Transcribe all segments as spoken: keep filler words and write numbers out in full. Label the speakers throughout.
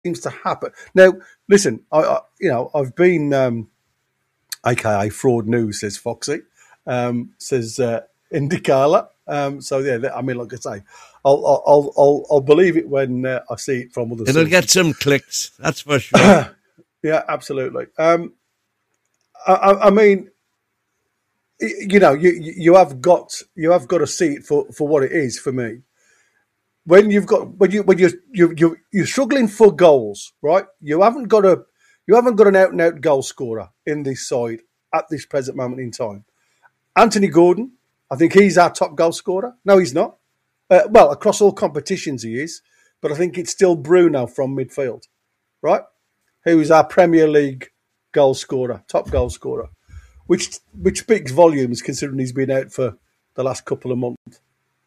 Speaker 1: seems to happen. Now, listen, I, I you know I've been um, A K A fraud news, says Foxy, um, says uh, Indicala. Um, so yeah, I mean, like I say, I'll I'll I'll, I'll believe it when uh, I see it from other
Speaker 2: It'll
Speaker 1: sources.
Speaker 2: get some clicks, that's for sure.
Speaker 1: Yeah, absolutely. Um, I, I mean, you know, you you have got you have got to see it for, for what it is for me. When you've got when you when you you you you're struggling for goals, right? You haven't got a you haven't got an out and out goal scorer in this side at this present moment in time. Anthony Gordon, I think he's our top goal scorer. No, he's not. Uh, well, across all competitions he is, but I think it's still Bruno from midfield, right? Who is our Premier League goal scorer, top goal scorer, which which speaks volumes considering he's been out for the last couple of months.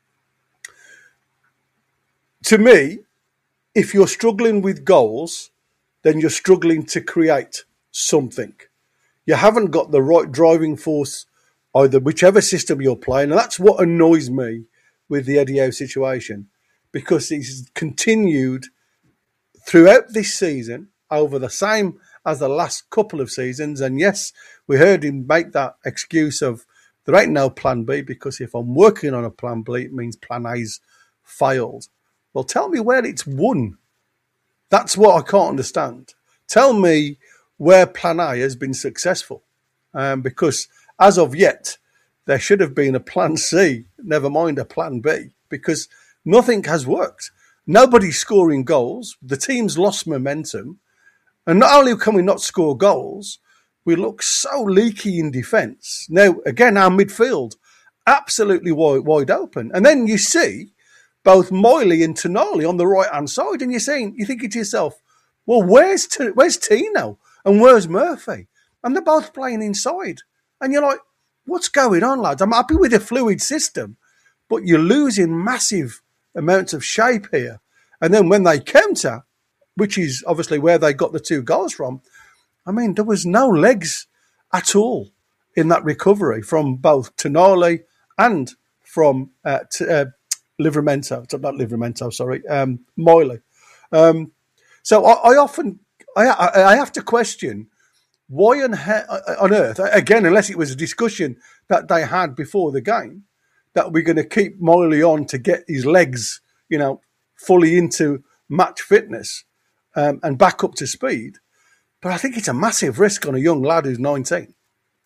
Speaker 1: To me, if you're struggling with goals, then you're struggling to create something. You haven't got the right driving force, either whichever system you're playing, and that's what annoys me with the Eddie Howe situation, because he's continued throughout this season over the same as the last couple of seasons. And yes, we heard him make that excuse of there ain't no plan B, because if I'm working on a plan B, it means plan A's failed. Well, tell me where it's won. That's what I can't understand. Tell me where plan A has been successful. Um, because as of yet, there should have been a plan C, never mind a plan B, because nothing has worked. Nobody's scoring goals. The team's lost momentum. And not only can we not score goals, we look so leaky in defence. Now, again, our midfield, absolutely wide, wide open. And then you see both Moyley and Tonali on the right-hand side, and you're saying, you're thinking to yourself, well, where's T- where's Tino and where's Murphy? And they're both playing inside. And you're like, what's going on, lads? I'm happy with a fluid system, but you're losing massive amounts of shape here. And then when they counter, which is obviously where they got the two goals from, I mean, there was no legs at all in that recovery from both Tonali and from uh, t- uh, Livramento. Not Livramento, sorry, um, Moyley. Um, so I, I often, I, I, I have to question why on, on earth, again, unless it was a discussion that they had before the game, that we're going to keep Moyley on to get his legs, you know, fully into match fitness um, and back up to speed. But I think it's a massive risk on a young lad who's nineteen.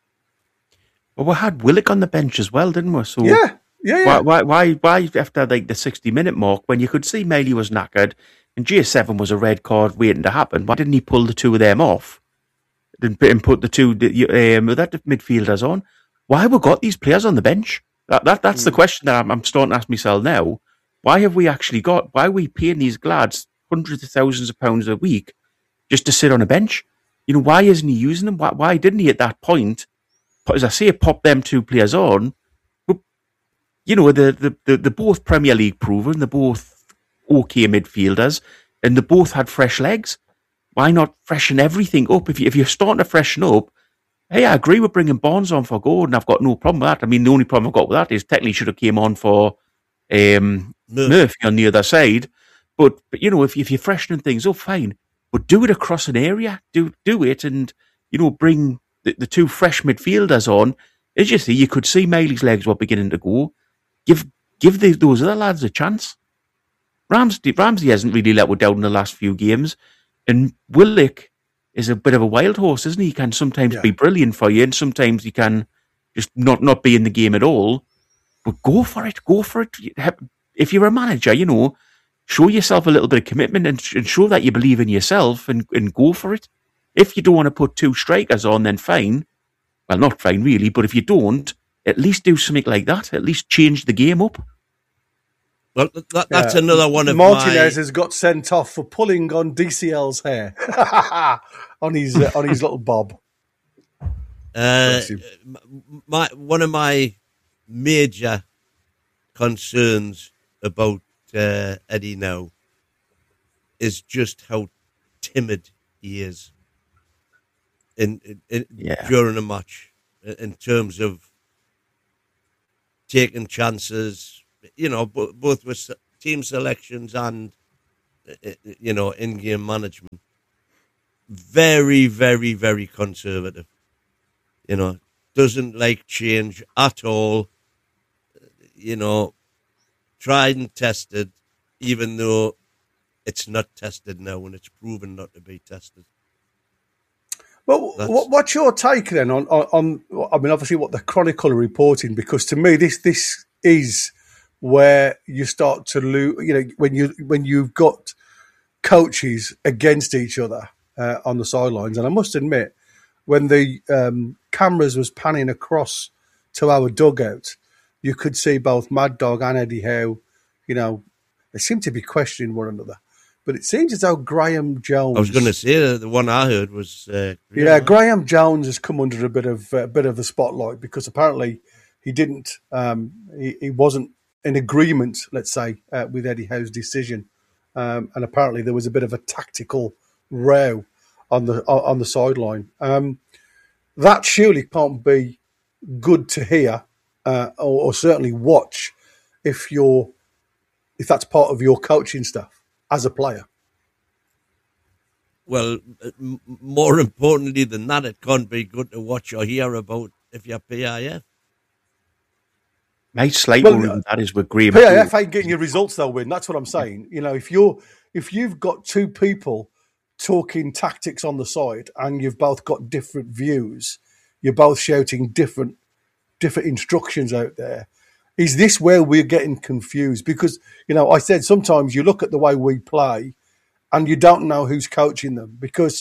Speaker 3: Well, we had Willock on the bench as well, didn't we? So
Speaker 1: yeah, yeah, yeah.
Speaker 3: Why, why, why, why after like the sixty-minute mark, when you could see Maley was knackered and G S seven was a red card waiting to happen, why didn't he pull the two of them off and put the two um, that midfielders on? Why have we got these players on the bench? That, that That's mm. the question that I'm, I'm starting to ask myself now. Why have we actually got, why are we paying these lads hundreds of thousands of pounds a week just to sit on a bench? You know, why isn't he using them? Why, why didn't he at that point, as I say, pop them two players on? But, you know, they're, they're, they're both Premier League proven, they're both okay midfielders, and they both had fresh legs. Why not freshen everything up? If, you, if you're starting to freshen up, hey, I agree with bringing Barnes on for Gordon. I've got no problem with that. I mean, the only problem I've got with that is technically should have came on for um, Murphy. Murphy on the other side. But, but you know, if, if you're freshening things up, fine. But do it across an area. Do do it and, you know, bring the, the two fresh midfielders on. As you see, you could see Maley's legs were beginning to go. Give give the, those other lads a chance. Ramsey, Ramsey hasn't really let us down in the last few games. And Willock is a bit of a wild horse, isn't he? He can sometimes yeah. be brilliant for you, and sometimes he can just not, not be in the game at all. But go for it. Go for it. If you're a manager, you know, show yourself a little bit of commitment and, and show that you believe in yourself and, and go for it. If you don't want to put two strikers on, then fine. Well, not fine, really, but if you don't, at least do something like that. At least change the game up.
Speaker 2: Well, that, that's yeah. another one of
Speaker 1: Martinez
Speaker 2: my...
Speaker 1: has got sent off for pulling on D C L's hair on his uh, on his little bob.
Speaker 2: Uh, my one of my major concerns about uh, Eddie now is just how timid he is in, in, in
Speaker 3: yeah.
Speaker 2: during a match in terms of taking chances. You know, both with team selections and you know, in-game management. Very, very, very conservative. You know, doesn't like change at all. You know, tried and tested, even though it's not tested now and it's proven not to be tested.
Speaker 1: Well,
Speaker 2: That's...
Speaker 1: what's your take then on, on, on, I mean, obviously what the Chronicle are reporting, because to me, this this is where you start to lose, you know, when, you, when you've got coaches against each other uh, on the sidelines. And I must admit, when the um, cameras was panning across to our dugout, you could see both Mad Dog and Eddie Howe, you know, they seem to be questioning one another. But it seems as though Graham Jones...
Speaker 2: I was going to say, the one I heard was... Uh,
Speaker 1: yeah, Graham Jones has come under a bit of a uh, bit of the spotlight because apparently he didn't... Um, he, he wasn't in agreement, let's say, uh, with Eddie Howe's decision. Um, and apparently there was a bit of a tactical row on the on the sideline. Um, that surely can't be good to hear uh, or, or certainly watch if you're if that's part of your coaching stuff as a player.
Speaker 2: Well, m- more importantly than that, it can't be good to watch or hear about if you're P I F.
Speaker 3: My slight
Speaker 1: well,
Speaker 3: worry with that is with Graham.
Speaker 1: P I F ain't getting your results, they'll win. That's what I'm saying. You know, if you're if you've got two people talking tactics on the side and you've both got different views, you're both shouting different different instructions out there. Is this where we're getting confused? Because, you know, I said sometimes you look at the way we play and you don't know who's coaching them because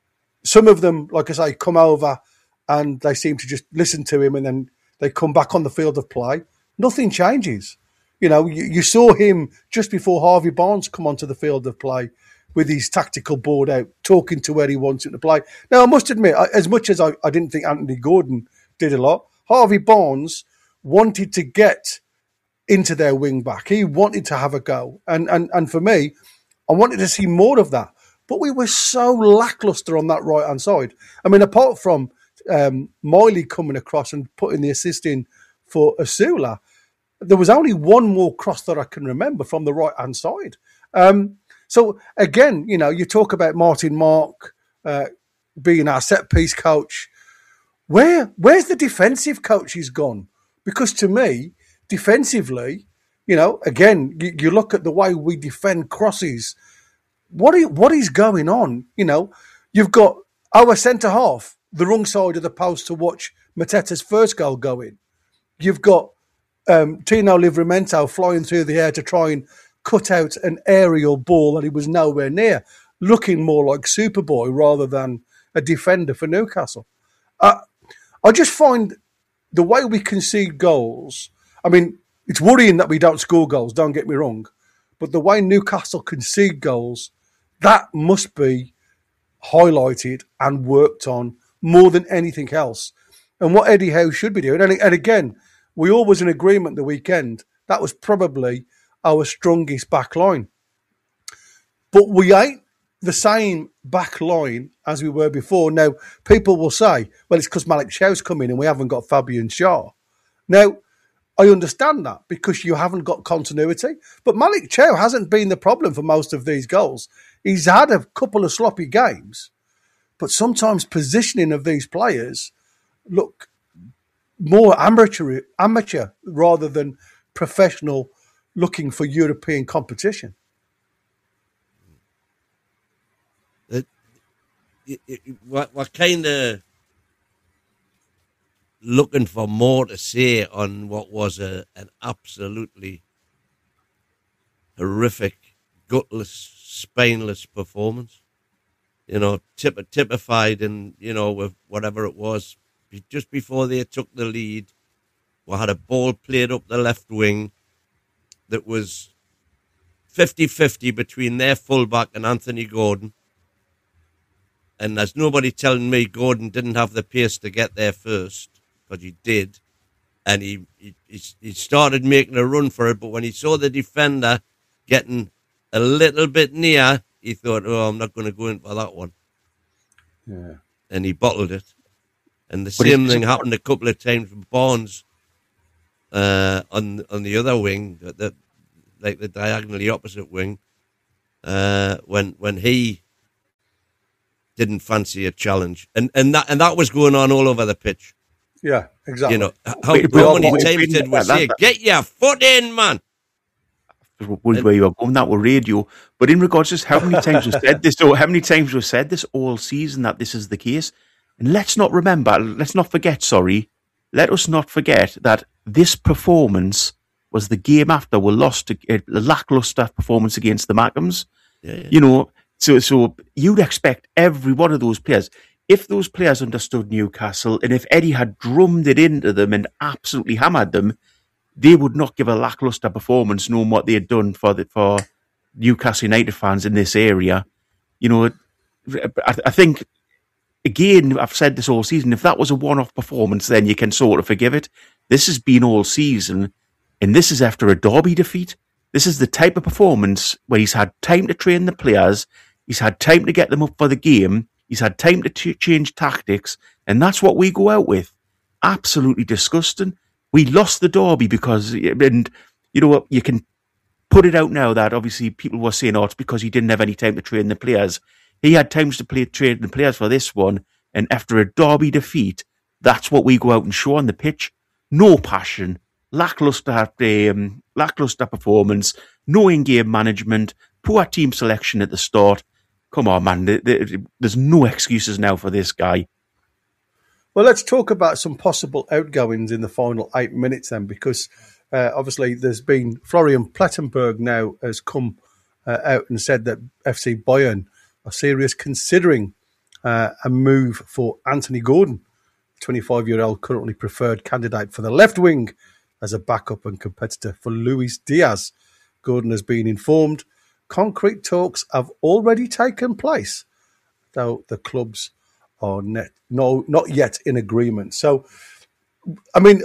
Speaker 1: some of them, like I say, come over and they seem to just listen to him and then they come back on the field of play. Nothing changes. You know, you, you saw him just before Harvey Barnes come onto the field of play with his tactical board out, talking to where he wants it to play. Now, I must admit, as much as I, I didn't think Anthony Gordon did a lot, Harvey Barnes wanted to get into their wing back. He wanted to have a go. And, and, and for me, I wanted to see more of that. But we were so lacklustre on that right-hand side. I mean, apart from um, Miley coming across and putting the assist in for Asula, there was only one more cross that I can remember from the right-hand side. Um, so, again, you know, you talk about Martin Mark uh, being our set-piece coach. Where Where's the defensive coaches gone? Because to me, defensively, you know, again, you, you look at the way we defend crosses. What is, what is going on? You know, you've got our centre half, the wrong side of the post to watch Mateta's first goal go in. You've got um, Tino Livramento flying through the air to try and cut out an aerial ball that he was nowhere near, looking more like Superboy rather than a defender for Newcastle. Uh, I just find the way we concede goals, I mean, it's worrying that we don't score goals, don't get me wrong, but the way Newcastle concede goals, that must be highlighted and worked on more than anything else. And what Eddie Howe should be doing, and, and again, we all was in agreement the weekend, that was probably our strongest back line. But we ain't the same back line as we were before. Now, people will say, well, it's because Malik Chow's come in and we haven't got Fabian Schär. Now, I understand that because you haven't got continuity, but Malik Chow hasn't been the problem for most of these goals. He's had a couple of sloppy games, but sometimes positioning of these players look more amateur, amateur rather than professional, looking for European competition.
Speaker 2: It, it, it, we're, we're kind of looking for more to say on what was a, an absolutely horrific, gutless, spineless performance. You know, typ- typified in, you know, with whatever it was. Just before they took the lead, we had a ball played up the left wing that was fifty-fifty between their fullback and Anthony Gordon. And there's nobody telling me Gordon didn't have the pace to get there first, because he did. And he, he he started making a run for it, but when he saw the defender getting a little bit near, he thought, oh, I'm not going to go in for that one.
Speaker 1: Yeah.
Speaker 2: And he bottled it. And the
Speaker 3: But
Speaker 2: same
Speaker 3: it's-
Speaker 2: thing happened a couple of times with Barnes uh, on on the other wing, the, the, like the diagonally opposite wing. uh, when when he didn't fancy a challenge, and and that and that was going on all over the pitch.
Speaker 1: Yeah, exactly.
Speaker 2: You know how,
Speaker 3: Wait,
Speaker 2: how
Speaker 3: wait,
Speaker 2: many
Speaker 3: wait,
Speaker 2: times
Speaker 3: wait,
Speaker 2: did we
Speaker 3: that-
Speaker 2: say,
Speaker 3: that-
Speaker 2: "Get your foot in, man"?
Speaker 3: Was where you were going, that were radio. But in regards to this, how many times we've said this, or how many times we've said this all season that this is the case? And let's not remember, let's not forget, sorry, let us not forget that this performance was the game after we lost a, a lackluster performance against the Mackhams.
Speaker 2: Yeah, yeah.
Speaker 3: You know, so so you'd expect every one of those players, if those players understood Newcastle, and if Eddie had drummed it into them and absolutely hammered them, they would not give a lackluster performance, knowing what they had done for the, for Newcastle United fans in this area. You know, I, I think, again, I've said this all season, if that was a one-off performance, then you can sort of forgive it. This has been all season, and this is after a Derby defeat. This is the type of performance where he's had time to train the players, he's had time to get them up for the game, he's had time to t- change tactics, and that's what we go out with. Absolutely disgusting. We lost the Derby because, and you know what, you can put it out now that obviously people were saying, oh, it's because he didn't have any time to train the players. He had times to play train the players for this one, and after a Derby defeat, that's what we go out and show on the pitch. No passion, lackluster, um, lackluster performance, no in-game management, poor team selection at the start. Come on, man, there, there, there's no excuses now for this guy.
Speaker 1: Well, let's talk about some possible outgoings in the final eight minutes then, because uh, obviously there's been Florian Plettenberg now has come uh, out and said that F C Bayern are serious considering uh, a move for Anthony Gordon, twenty-five-year-old currently preferred candidate for the left wing as a backup and competitor for Luis Diaz. Gordon has been informed concrete talks have already taken place, though the clubs are net, no, not yet in agreement. So, I mean,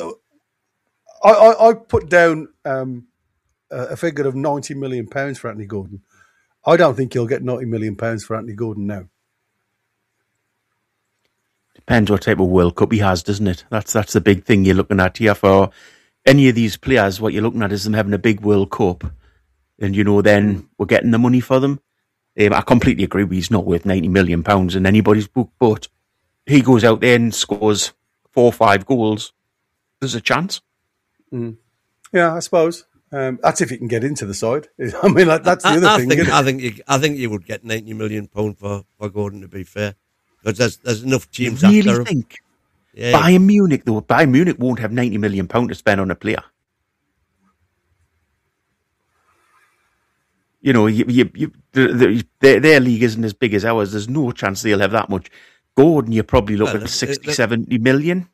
Speaker 1: I, I, I put down um, a figure of ninety million pounds for Anthony Gordon. I don't think he'll get ninety million pounds for Anthony Gordon now.
Speaker 3: Depends what type of World Cup he has, doesn't it? That's that's the big thing you're looking at here for any of these players. What you're looking at is them having a big World Cup, and you know then we're getting the money for them. Um, I completely agree with you. He's not worth ninety million pounds in anybody's book, but he goes out there and scores four or five goals. There's a chance.
Speaker 1: Mm. Yeah, I suppose. Um, that's if he can get into the side. I mean, like, that's the
Speaker 2: I,
Speaker 1: other
Speaker 2: I
Speaker 1: thing.
Speaker 2: Think,
Speaker 1: isn't it?
Speaker 2: I think you, I think you would get ninety million pound for, for Gordon, to be fair, because there's there's enough teams
Speaker 3: You really
Speaker 2: after him.
Speaker 3: think
Speaker 2: Yeah.
Speaker 3: Bayern Munich though? Bayern Munich won't have ninety million pound to spend on a player. You know, you, you, you, the, the, their, their league isn't as big as ours. There's no chance they'll have that much. Gordon, you're probably looking
Speaker 2: Well,
Speaker 3: at
Speaker 2: it-
Speaker 3: sixty,
Speaker 2: it-
Speaker 3: seventy million.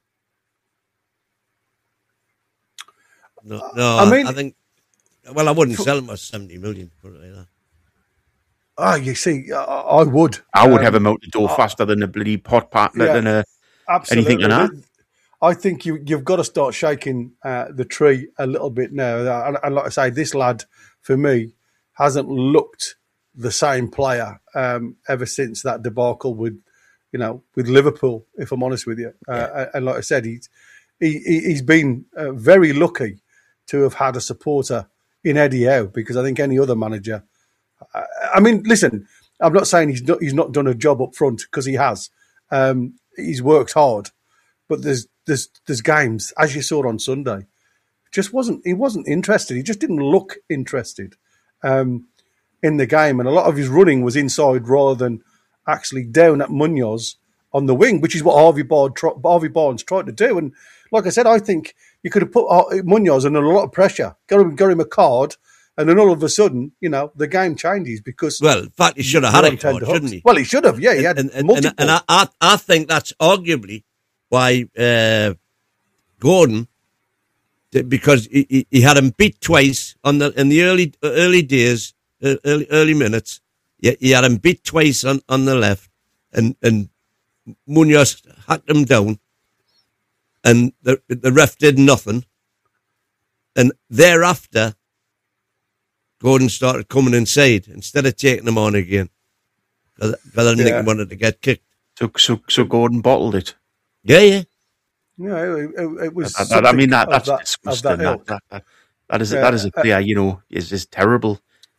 Speaker 2: No, no
Speaker 1: I
Speaker 2: I,
Speaker 1: mean-
Speaker 2: I think. Well, I wouldn't sell him for seventy million. Put it like that.
Speaker 1: Ah, you see, I, I would.
Speaker 3: I would
Speaker 1: Um,
Speaker 3: have him out the door faster than a bloody pot part,
Speaker 1: yeah.
Speaker 3: than a
Speaker 1: Absolutely.
Speaker 3: anything like that.
Speaker 1: I think you, you've got to start shaking uh, the tree a little bit now. And, and like I say, this lad, for me, hasn't looked the same player um, ever since that debacle with, you know, with Liverpool, if I'm honest with you. Uh, and like I said, he's, he, he's been uh, very lucky to have had a supporter in Eddie Howe, because I think any other manager, I, I mean, listen, I'm not saying he's not, he's not done a job up front, because he has. Um, he's worked hard. But there's there's there's games, as you saw on Sunday, just wasn't he wasn't interested. He just didn't look interested um, in the game, and a lot of his running was inside rather than actually down at Munoz on the wing, which is what Harvey Barnes, Harvey Barnes tried to do. And like I said, I think you could have put Munoz under a lot of pressure, got him, got him a card, and then all of a sudden, you know, the game changes because.
Speaker 2: Well, in fact, he should have had a card, shouldn't he?
Speaker 1: Well, he should have. Yeah, he had
Speaker 2: and, and,
Speaker 1: multiple.
Speaker 2: And, and I, I think that's arguably why uh, Gordon, because he, he, he had him beat twice on the in the early early days, uh, early early minutes. He, he had him beat twice on, on the left, and and Munoz hacked him down, and the the ref did nothing. And thereafter, Gordon started coming inside instead of taking him on again, because I didn't think
Speaker 1: Yeah.
Speaker 2: he wanted to get kicked.
Speaker 3: So, so, so Gordon bottled it.
Speaker 2: Yeah, yeah.
Speaker 1: Yeah, it, it, it was.
Speaker 3: That- that- I mean, that,
Speaker 1: something
Speaker 3: that's
Speaker 1: of that,
Speaker 3: disgusting.
Speaker 1: of that
Speaker 3: That,
Speaker 1: ilk.
Speaker 3: that, that, that is
Speaker 1: Yeah,
Speaker 3: that is a
Speaker 1: uh,
Speaker 3: player, you know, is is terrible.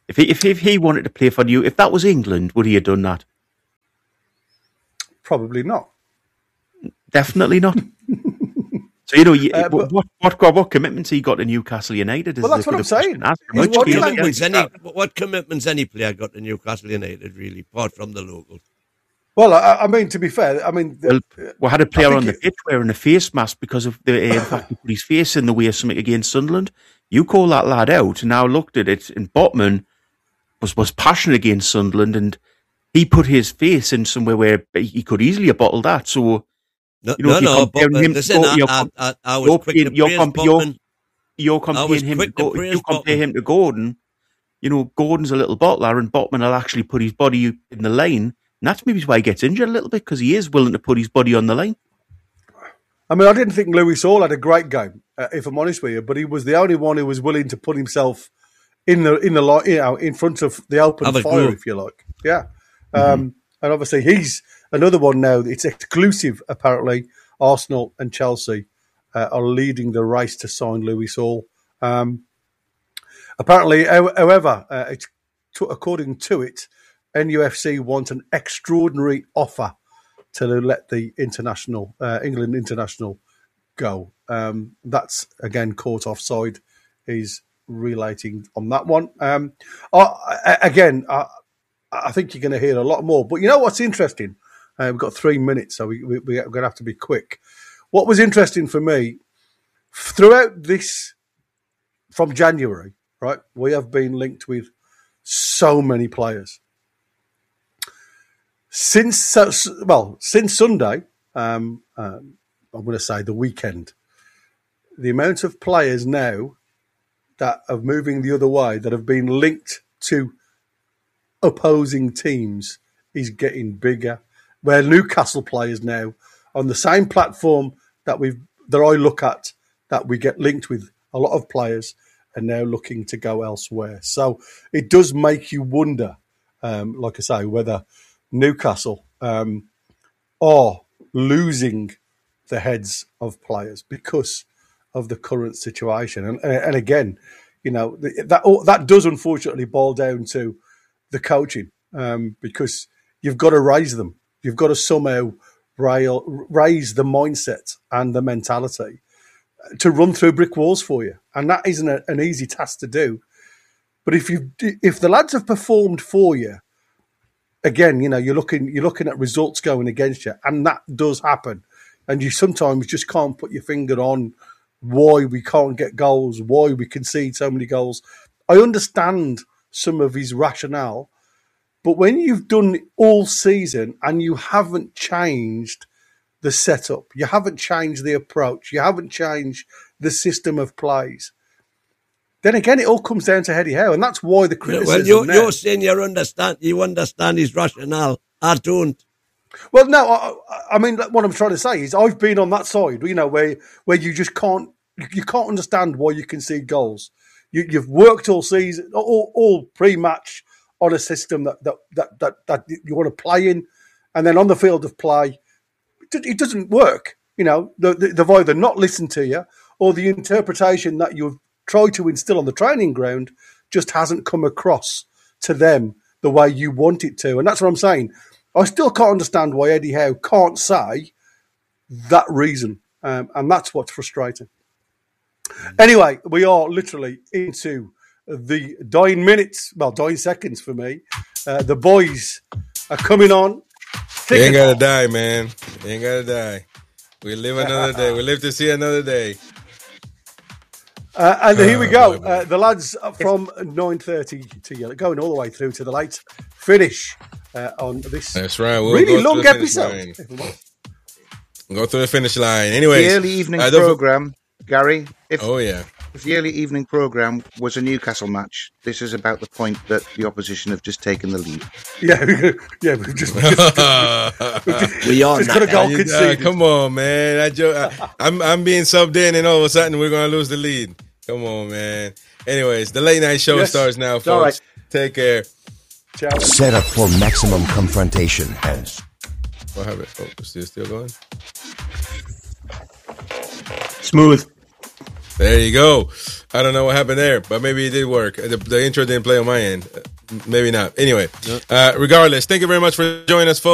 Speaker 3: If he, if, if he wanted to play for you, if that was England, would he have done that?
Speaker 1: Probably not.
Speaker 3: Definitely not. So, you know, you,
Speaker 1: Uh, but-
Speaker 3: what, what what commitments he got to Newcastle United? Is
Speaker 1: Well, that's
Speaker 3: a
Speaker 1: what
Speaker 3: good
Speaker 1: I'm saying.
Speaker 3: question to ask.
Speaker 1: Is
Speaker 3: Much
Speaker 1: what
Speaker 3: do you-
Speaker 1: language-
Speaker 2: Commitments any, what commitments any player got to Newcastle United, really, apart from the locals?
Speaker 1: Well, I, I mean, to be fair, I mean,
Speaker 3: Well,
Speaker 1: the,
Speaker 3: we had a player
Speaker 1: think
Speaker 3: on the
Speaker 1: it-
Speaker 3: pitch wearing a face mask because of the uh, fact he put his face in the way of something against Sunderland. You call that lad out, and now looked at it, and Botman was, was passionate against Sunderland, and he put his face in somewhere where he could easily have bottled that. So,
Speaker 2: No,
Speaker 3: you know, if
Speaker 2: no,
Speaker 3: you're
Speaker 2: no, but
Speaker 3: comparing him to
Speaker 2: listen,
Speaker 3: Go-
Speaker 2: I,
Speaker 3: you're
Speaker 2: I,
Speaker 3: com-
Speaker 2: I, I
Speaker 3: you're
Speaker 2: was quick to
Speaker 3: being- you're
Speaker 2: praise
Speaker 3: comp- you're-
Speaker 2: Botman.
Speaker 3: you're
Speaker 2: I was
Speaker 3: comparing him to
Speaker 2: quick to
Speaker 3: Go-
Speaker 2: praise
Speaker 3: you compare
Speaker 2: Botman.
Speaker 3: him to Gordon. You know, Gordon's a little bottler, and Botman will actually put his body in the lane. And that's maybe why he gets injured a little bit, because he is willing to put his body on the line.
Speaker 1: I mean, I didn't think Lewis Hall had a great game, uh, if I'm honest with you, but he was the only one who was willing to put himself in the in the li- you know, in front of the open
Speaker 2: Have a
Speaker 1: fire,
Speaker 2: go.
Speaker 1: if you like. Yeah, um, and obviously he's another one now. It's exclusive, apparently. Arsenal and Chelsea uh, are leading the race to sign Lewis Hall. Um, apparently, how- however, uh, it's to, according to it, N U F C want an extraordinary offer to let the international uh, England international go. Um, that's again caught offside. He's relating on that one. Um, I, again, I, I think you're going to hear a lot more. But you know what's interesting? Uh, we've got three minutes, so we, we, we're going to have to be quick. What was interesting for me throughout this, from January, right? We have been linked with so many players. Since well, since Sunday, um, um, I'm going to say the weekend, the amount of players now that are moving the other way that have been linked to opposing teams is getting bigger. Where Newcastle players now on the same platform that we that I look at, that we get linked with a lot of players are now looking to go elsewhere. So it does make you wonder, um, like I say, whether Newcastle um, are losing the heads of players because of the current situation. And, and again, you know, that that does unfortunately boil down to the coaching, um, because you've got to raise them. You've got to somehow rail, raise the mindset and the mentality to run through brick walls for you. And that isn't a, an easy task to do. But if you if the lads have performed for you, again, you know, you're looking you're looking at results going against you, and that does happen. And you sometimes just can't put your finger on why we can't get goals, why we concede so many goals. I understand some of his rationale, but when you've done it all season and you haven't changed the setup, you haven't changed the approach, you haven't changed the system of plays, then again, it all comes down to Eddie Howe, and that's why the criticism.
Speaker 2: Well, you,
Speaker 1: now,
Speaker 2: you're saying you understand, you understand his rationale. I don't.
Speaker 1: Well, no, I, I mean, what I'm trying to say is I've been on that side, you know, where where you just can't, you can't understand why you concede goals. You, you've worked all season, all, all pre-match on a system that that, that that that you want to play in, and then on the field of play, it doesn't work. You know, they've either not listened to you, or the interpretation that you've tried to instill on the training ground just hasn't come across to them the way you want it to. And that's what I'm saying. I still can't understand why Eddie Howe can't say that reason. Um, and that's what's frustrating. Anyway, we are literally into the dying minutes, well, dying seconds for me. Uh, the boys are coming on.
Speaker 4: You ain't got to die, man. You ain't got to die. We live another day. We live to see another day.
Speaker 1: Uh, and here we
Speaker 4: Oh,
Speaker 1: go.
Speaker 4: boy, boy.
Speaker 1: Uh, the lads from nine thirty to going all the way through to the late finish uh, on this
Speaker 4: That's right. We'll
Speaker 1: really
Speaker 4: go
Speaker 1: long
Speaker 4: through the finish
Speaker 1: episode.
Speaker 4: line. Go through the finish line. Anyways,
Speaker 5: The early evening
Speaker 4: I don't-
Speaker 5: program, Gary. If,
Speaker 4: Oh yeah.
Speaker 5: if the early evening program was a Newcastle match, this is about the point that the opposition have just taken the lead.
Speaker 1: Yeah, yeah, we've just,
Speaker 2: We are
Speaker 1: just got a
Speaker 2: knackered.
Speaker 1: goal
Speaker 4: You- uh,
Speaker 1: conceded.
Speaker 4: come on, man. I jo- I, I'm I'm being subbed in, and all of a sudden we're gonna lose the lead. Come on, man. Anyways, the late night show
Speaker 1: Yes.
Speaker 4: starts now,
Speaker 1: It's all
Speaker 4: folks. Take care.
Speaker 1: Ciao.
Speaker 6: Set up for maximum confrontation and
Speaker 4: What happened? Oh, is this still going?
Speaker 3: Smooth.
Speaker 4: There you go. I don't know what happened there, but maybe it did work. The, the intro didn't play on my end. Maybe not. Anyway, uh, regardless, thank you very much for joining us, folks.